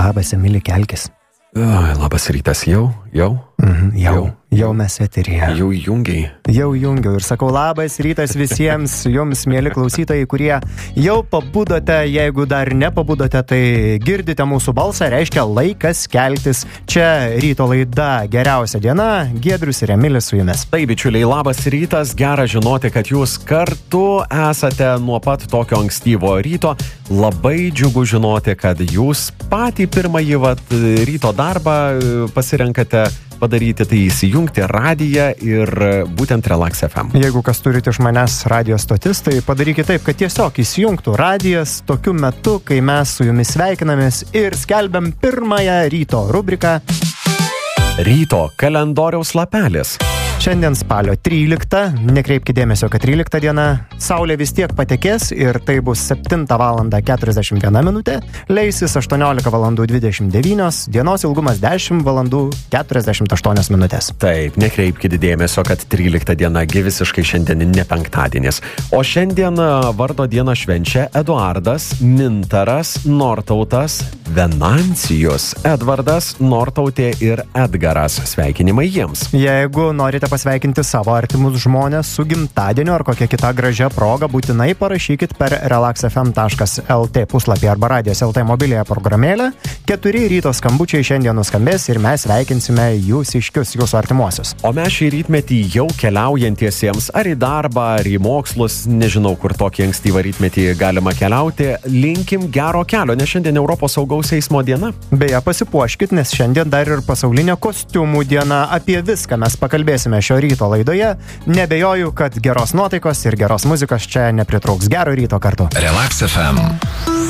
Labas, Emili, kelkis. Labas rytas, jau? Jau mes eteryje. Jau jungiai. Jau jungiau ir sakau labas rytas visiems jums, mėly klausytojai, kurie jau pabudote. Jeigu dar nepabudote, tai girdite mūsų balsą, reiškia laikas keltis. Čia ryto laida Geriausia diena, Giedrius ir Emilis su jumis. Tai, bičiuliai, labas rytas, gera žinoti, kad jūs kartu esate nuo pat tokio ankstyvo ryto. Labai džiugu žinoti, kad jūs patį pirmąjį ryto darbą pasirenkate padaryti, tai įsijungti radiją ir būtent Relax FM. Jeigu kas turite iš manęs radijos stotis, tai padarykite taip, kad tiesiog įsijungtų radijas tokiu metu, kai mes su jumis sveikinamės ir skelbiam pirmąją ryto rubriką Ryto kalendoriaus lapelis. Šiandien spalio 13, nekreipkite dėmesio, kad 13 diena, saulė vis tiek patekės ir tai bus 7 valandą 41 minutė, leisis 18 valandų 29, dienos ilgumas 10 valandų 48 minutės. Taip, nekreipkite dėmesio, kad 13 diena visiškai šiandien ne penktadienis. O šiandien vardo dieną švenčia Eduardas, Mintaras, Nortautas, Venancijus, Edvardas, Nortautė ir Edgaras. Sveikinimai jiems. Jeigu norite pasveikinti savo artimus žmonės su gimtadieniu ar kokia kita gražia proga, būtinai parašykit per relaxfm.lt puslapį arba radijos LT mobiliąją programėlę. 4 ryto skambučiai šiandien nuskambės ir mes sveikinsime jūsiškius, jūsų artimuosius. O mes šį rytmetį jau keliaujantiesiems ar į darbą, ar į mokslus, nežinau, kur tokį ankstyvą rytmetį galima keliauti, linkim gero kelio, nes šiandien Europos saugaus eismo diena. Beje, pasipuoškit, nes šiandien dar ir pasaulinė kostiumų diena. Apie viską mes pakalbėsime šio ryto laidoje. Nebejoju, kad geros nuotaikos ir geros muzikos čia nepritrauks. Gero ryto kartu. Relax FM.